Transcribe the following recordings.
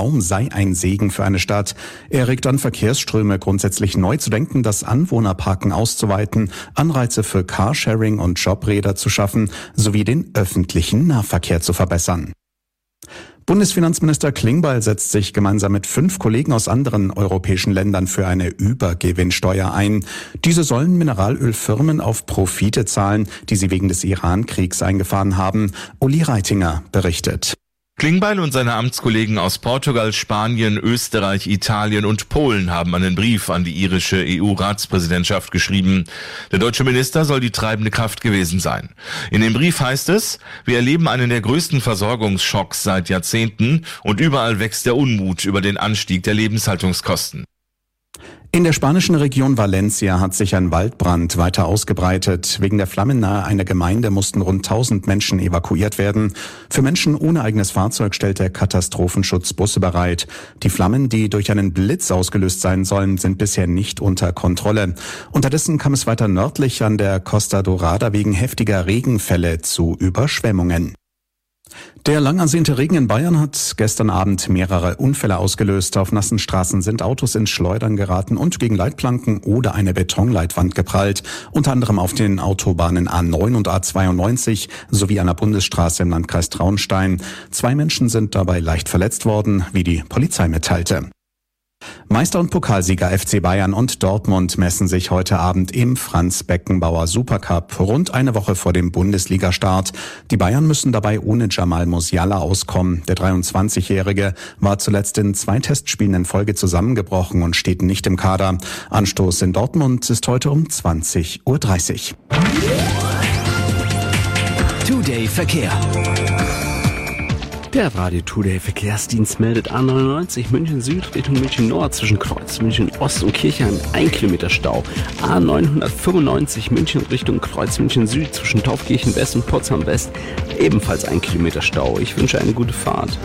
Raum sei ein Segen für eine Stadt. Er regt an, Verkehrsströme grundsätzlich neu zu denken, das Anwohnerparken auszuweiten, Anreize für Carsharing und Jobräder zu schaffen, sowie den öffentlichen Nahverkehr zu verbessern. Bundesfinanzminister Klingbeil setzt sich gemeinsam mit 5 Kollegen aus anderen europäischen Ländern für eine Übergewinnsteuer ein. Diese sollen Mineralölfirmen auf Profite zahlen, die sie wegen des Iran-Kriegs eingefahren haben. Uli Reitinger berichtet. Klingbeil und seine Amtskollegen aus Portugal, Spanien, Österreich, Italien und Polen haben einen Brief an die irische EU-Ratspräsidentschaft geschrieben. Der deutsche Minister soll die treibende Kraft gewesen sein. In dem Brief heißt es: Wir erleben einen der größten Versorgungsschocks seit Jahrzehnten und überall wächst der Unmut über den Anstieg der Lebenshaltungskosten. In der spanischen Region Valencia hat sich ein Waldbrand weiter ausgebreitet. Wegen der Flammen nahe einer Gemeinde mussten rund 1000 Menschen evakuiert werden. Für Menschen ohne eigenes Fahrzeug stellt der Katastrophenschutz Busse bereit. Die Flammen, die durch einen Blitz ausgelöst sein sollen, sind bisher nicht unter Kontrolle. Unterdessen kam es weiter nördlich an der Costa Dorada wegen heftiger Regenfälle zu Überschwemmungen. Der lang ersehnte Regen in Bayern hat gestern Abend mehrere Unfälle ausgelöst. Auf nassen Straßen sind Autos ins Schleudern geraten und gegen Leitplanken oder eine Betonleitwand geprallt. Unter anderem auf den Autobahnen A9 und A92 sowie an der Bundesstraße im Landkreis Traunstein. 2 Menschen sind dabei leicht verletzt worden, wie die Polizei mitteilte. Meister und Pokalsieger FC Bayern und Dortmund messen sich heute Abend im Franz-Beckenbauer Supercup, rund eine Woche vor dem Bundesliga-Start. Die Bayern müssen dabei ohne Jamal Musiala auskommen. Der 23-Jährige war zuletzt in 2 Testspielen in Folge zusammengebrochen und steht nicht im Kader. Anstoß in Dortmund ist heute um 20:30 Uhr. Today Verkehr. Der Radio Today Verkehrsdienst meldet A99 München Süd Richtung München Nord zwischen Kreuz München Ost und Kirchheim 1 Kilometer Stau. A995 München Richtung Kreuz München Süd zwischen Taufkirchen West und Potsdam West ebenfalls 1 Kilometer Stau. Ich wünsche eine gute Fahrt.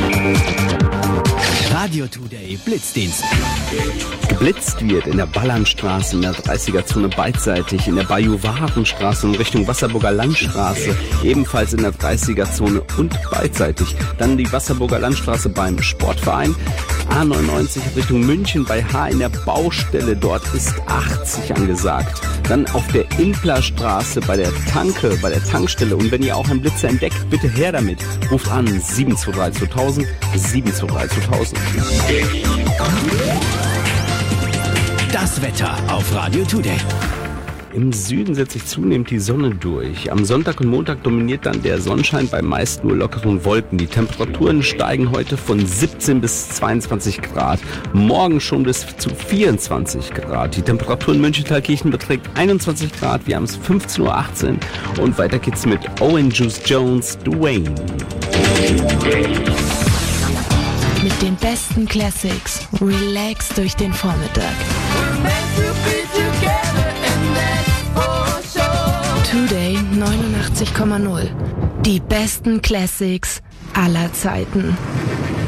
Radio Today Blitzdienst. Geblitzt wird in der Ballernstraße in der 30er-Zone beidseitig, in der Bajuwarenstraße in Richtung Wasserburger Landstraße, ebenfalls in der 30er-Zone und beidseitig. Dann die Wasserburger Landstraße beim Sportverein, A99 Richtung München bei H in der Baustelle, dort ist 80 angesagt. Dann auf der Implerstraße bei der Tankstelle, und wenn ihr auch einen Blitzer entdeckt, bitte her damit. Ruft an 723 2000, 723 2000. Das Wetter auf Radio Today. Im Süden setzt sich zunehmend die Sonne durch. Am Sonntag und Montag dominiert dann der Sonnenschein, bei meist nur lockeren Wolken. Die Temperaturen steigen heute von 17 bis 22 Grad, morgen schon bis zu 24 Grad. Die Temperatur in München-Thalkirchen beträgt 21 Grad, wir haben es 15:18 Uhr und weiter geht's mit Owen Juice Jones, Dwayne. Mit den besten Classics, relax durch den Vormittag. Today 89,0. Die besten Classics aller Zeiten.